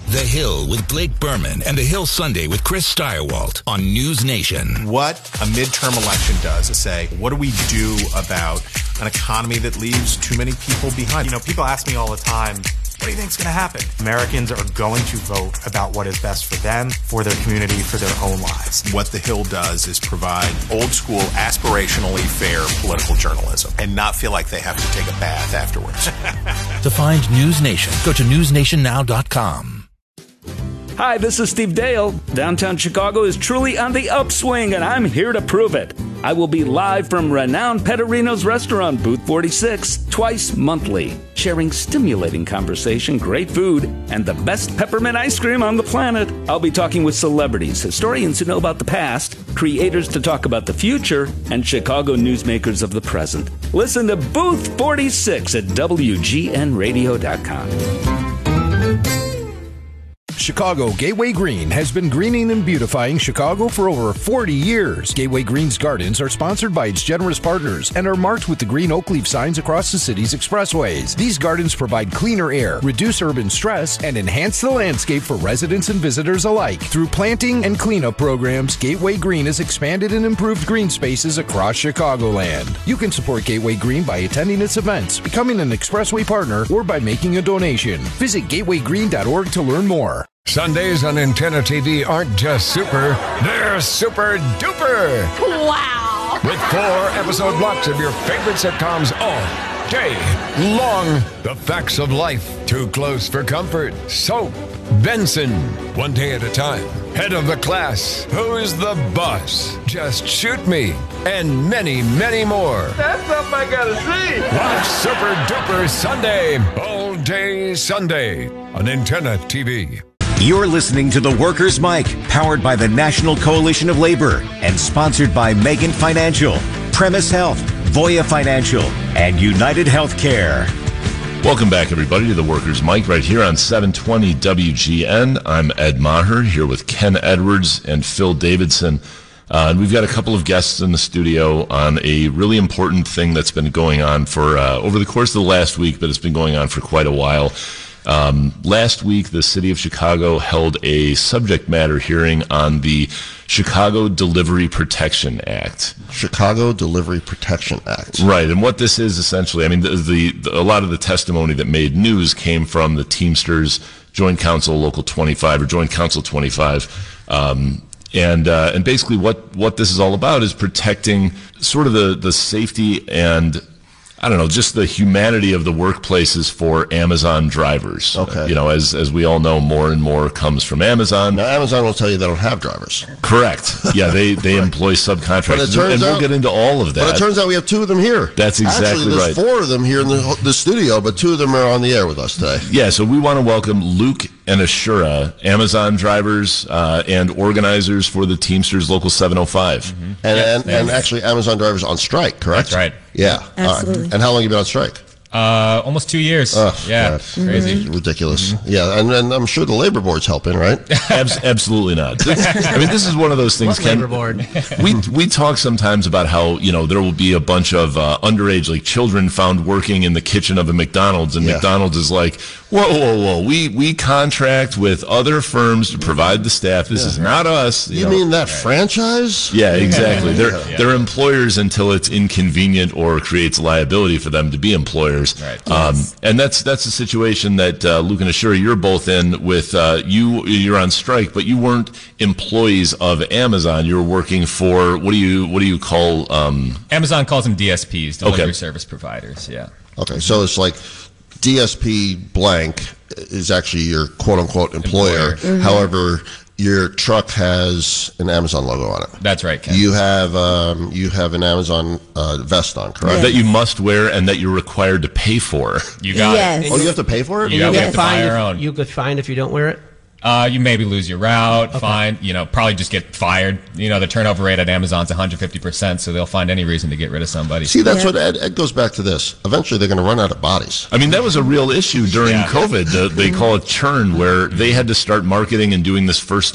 The Hill with Blake Berman and The Hill Sunday with Chris Steyerwalt on News Nation. What a midterm election does is say, what do we do about an economy that leaves too many people behind? You know, people ask me all the time, what do you think is going to happen? Americans are going to vote about what is best for them, for their community, for their own lives. What The Hill does is provide old school, aspirationally fair political journalism and not feel like they have to take a bath afterwards. To find News Nation, go to newsnationnow.com. Hi, this is Steve Dale. Downtown Chicago is truly on the upswing, and I'm here to prove it. I will be live from renowned Pettorino's restaurant, Booth 46, twice monthly, sharing stimulating conversation, great food, and the best peppermint ice cream on the planet. I'll be talking with celebrities, historians who know about the past, creators to talk about the future, and Chicago newsmakers of the present. Listen to Booth 46 at WGNradio.com. Chicago Gateway Green has been greening and beautifying Chicago for over 40 years. Gateway Green's gardens are sponsored by its generous partners and are marked with the green oak leaf signs across the city's expressways. These gardens provide cleaner air, reduce urban stress, and enhance the landscape for residents and visitors alike. Through planting and cleanup programs, Gateway Green has expanded and improved green spaces across Chicagoland. You can support Gateway Green by attending its events, becoming an expressway partner, or by making a donation. Visit gatewaygreen.org to learn more. Sundays on Antenna TV aren't just super, they're super duper. Wow. With 4-episode blocks of your favorite sitcoms all day long. The Facts of Life, Too Close for Comfort, Soap, Benson, One Day at a Time, Head of the Class, Who's the Boss, Just Shoot Me, and many, many more. That's something I gotta see. Watch Super Duper Sunday, all day Sunday on Antenna TV. You're listening to The Workers' Mic, powered by the National Coalition of Labor and sponsored by Megan Financial, Premise Health, Voya Financial, and United Healthcare. Welcome back, everybody, to The Workers' Mic right here on 720 WGN. I'm Ed Maher here with Ken Edwards and Phil Davidson. And we've got a couple of guests in the studio on a really important thing that's been going on for over the course of the last week, but it's been going on for quite a while. Last week, the city of Chicago held a subject matter hearing on the Chicago Delivery Protection Act. Chicago Delivery Protection Act. Right, and what this is essentially, I mean, a lot of the testimony that made news came from the Teamsters Joint Council Local 25 or Joint Council 25. And basically what this is all about is protecting sort of the safety and, I don't know, just the humanity of the workplaces for Amazon drivers. Okay. You know, as we all know, more and more comes from Amazon. Now, Amazon will tell you they don't have drivers. Correct. Yeah, they employ subcontractors. And we'll get into all of that. But it turns out we have two of them here. That's exactly Actually, there's right. 4 of them here in the studio, but 2 of them are on the air with us today. Yeah, so we want to welcome Luke and Ashura, Amazon drivers and organizers for the Teamsters Local 705. Mm-hmm. And actually Amazon drivers on strike, correct? That's right. Yeah. Absolutely. And how long have you been on strike? Almost 2 years. Yeah, crazy. Ridiculous. Mm-hmm. Yeah, and I'm sure the labor board's helping, right? Absolutely not. I mean, this is one of those things, Ken. Labor board? we talk sometimes about how, you know, there will be a bunch of underage, like children found working in the kitchen of a McDonald's, and McDonald's is like, whoa. We contract with other firms to provide the staff. This is not us. You mean that franchise? Yeah, exactly. They're employers until it's inconvenient or creates liability for them to be employers. Right. And that's the situation that Luke and Ashura, you're both in with. You're on strike, but you weren't employees of Amazon. You were working for what do you call? Amazon calls them DSPs, delivery service providers. Yeah. Okay, so it's like DSP blank is actually your quote unquote employer. Mm-hmm. However, your truck has an Amazon logo on it. That's right, Ken. You have an Amazon vest on, correct? Yes. That you must wear and that you're required to pay for. You got it. Oh, you have to pay for it? You have to buy your own. You get fined if you don't wear it? You maybe lose your route, fine, probably just get fired. The turnover rate at Amazon's 150%, so they'll find any reason to get rid of somebody. See, that's what Ed goes back to this. Eventually, they're going to run out of bodies. I mean, that was a real issue during COVID. They call it churn, where they had to start marketing and doing this first